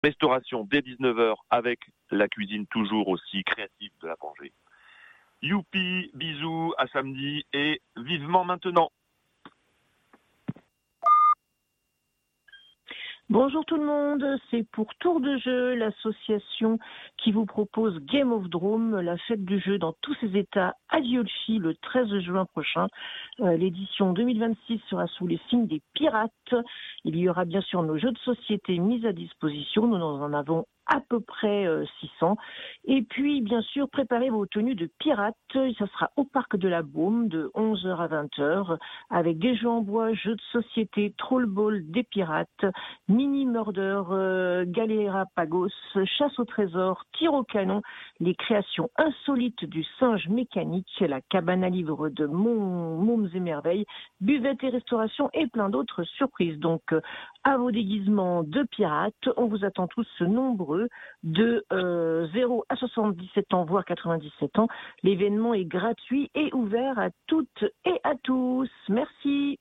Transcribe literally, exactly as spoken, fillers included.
Restauration dès dix-neuf heures avec la cuisine toujours aussi créative de la Pangée. Youpi, bisous, à samedi et vivement maintenant. Bonjour tout le monde, c'est pour Tour de Jeu, l'association qui vous propose Game of Drome, la fête du jeu dans tous ses états à Diolchi le treize juin prochain. Euh, l'édition deux mille vingt-six sera sous les signes des pirates. Il y aura bien sûr nos jeux de société mis à disposition, nous en avons à peu près euh, six cents. Et puis, bien sûr, préparez vos tenues de pirates. Ça sera au Parc de la Baume de onze heures à vingt heures avec des jeux en bois, jeux de société, troll-ball des pirates, mini-murder, euh, Galérapagos, chasse au trésor, tir au canon, les créations insolites du singe mécanique, la cabane à livres de Mon- Mômes et Merveilles, buvette et restauration et plein d'autres surprises. Donc, euh, à vos déguisements de pirates, on vous attend tous nombreux de euh, zéro à soixante-dix-sept ans, voire quatre-vingt-dix-sept ans. L'événement est gratuit et ouvert à toutes et à tous. Merci.